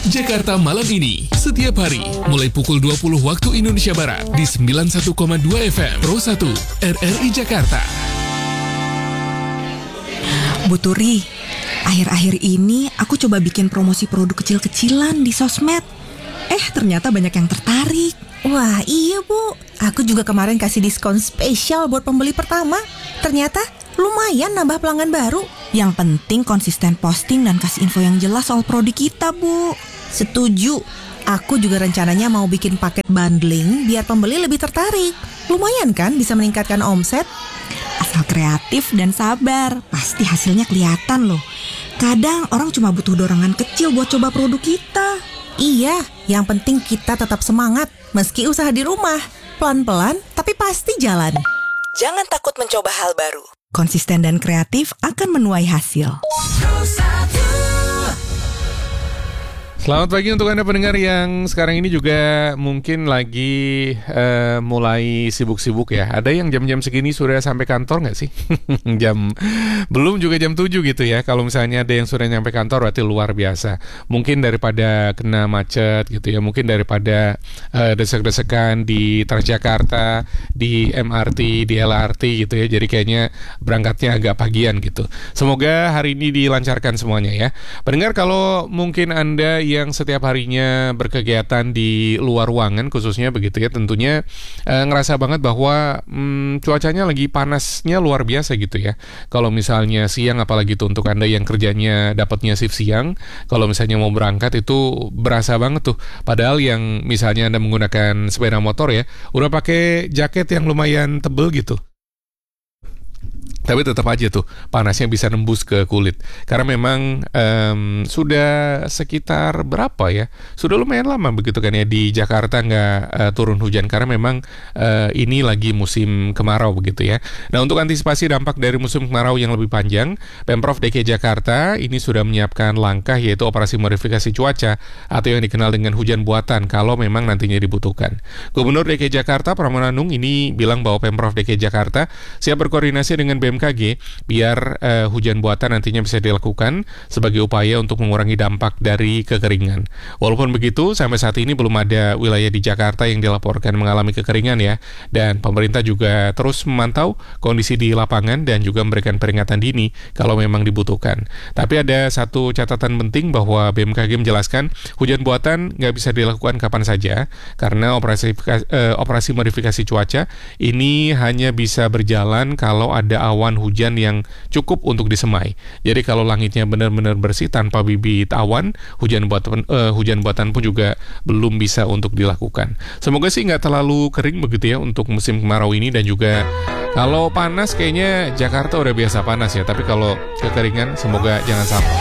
Jakarta Malam Ini, setiap hari, mulai pukul 20 waktu Indonesia Barat, di 91,2 FM, Pro 1, RRI Jakarta. Bu Turi, akhir-akhir ini aku coba bikin promosi produk kecil-kecilan di sosmed. Ternyata banyak yang tertarik. Wah iya Bu, aku juga kemarin kasih diskon spesial buat pembeli pertama. Ternyata lumayan nambah pelanggan baru. Yang penting konsisten posting dan kasih info yang jelas soal produk kita, Bu. Setuju. Aku juga rencananya mau bikin paket bundling biar pembeli lebih tertarik. Lumayan kan bisa meningkatkan omset? Asal kreatif dan sabar, pasti hasilnya kelihatan loh. Kadang orang cuma butuh dorongan kecil buat coba produk kita. Iya, yang penting kita tetap semangat meski usaha di rumah. Pelan-pelan tapi pasti jalan. Jangan takut mencoba hal baru. Konsisten dan kreatif akan menuai hasil. Selamat pagi untuk Anda pendengar yang sekarang ini juga mungkin lagi mulai sibuk-sibuk ya. Ada yang jam-jam segini sudah sampai kantor nggak sih? Belum juga jam 7 gitu ya. Kalau misalnya ada yang sudah nyampe kantor berarti luar biasa. Mungkin daripada kena macet gitu ya. Mungkin daripada desek-desekan di Transjakarta, di MRT, di LRT gitu ya. Jadi kayaknya berangkatnya agak pagian gitu. Semoga hari ini dilancarkan semuanya ya. Pendengar, kalau mungkin Anda yang setiap harinya berkegiatan di luar ruangan khususnya begitu ya, tentunya ngerasa banget bahwa cuacanya lagi panasnya luar biasa gitu ya. Kalau misalnya siang, apalagi tuh untuk Anda yang kerjanya dapatnya shift siang, kalau misalnya mau berangkat itu berasa banget tuh. Padahal yang misalnya Anda menggunakan sepeda motor ya, udah pakai jaket yang lumayan tebel gitu. Tapi tetap aja tuh panasnya bisa nembus ke kulit. Karena memang sudah sekitar berapa ya? Sudah lumayan lama begitu kan ya di Jakarta nggak turun hujan. Karena memang ini lagi musim kemarau begitu ya. Nah, untuk antisipasi dampak dari musim kemarau yang lebih panjang, Pemprov DKI Jakarta ini sudah menyiapkan langkah yaitu operasi modifikasi cuaca atau yang dikenal dengan hujan buatan kalau memang nantinya dibutuhkan. Gubernur DKI Jakarta Pramono Anung ini bilang bahwa Pemprov DKI Jakarta siap berkoordinasi dengan BMKG biar hujan buatan nantinya bisa dilakukan sebagai upaya untuk mengurangi dampak dari kekeringan. Walaupun begitu, sampai saat ini belum ada wilayah di Jakarta yang dilaporkan mengalami kekeringan ya. Dan pemerintah juga terus memantau kondisi di lapangan dan juga memberikan peringatan dini kalau memang dibutuhkan. Tapi ada satu catatan penting bahwa BMKG menjelaskan hujan buatan nggak bisa dilakukan kapan saja karena operasi modifikasi cuaca ini hanya bisa berjalan kalau ada awan hujan yang cukup untuk disemai. Jadi kalau langitnya benar-benar bersih tanpa bibit awan, hujan buatan pun juga belum bisa untuk dilakukan. Semoga sih nggak terlalu kering begitu ya untuk musim kemarau ini, dan juga kalau panas kayaknya Jakarta udah biasa panas ya. Tapi kalau kekeringan semoga jangan sampai.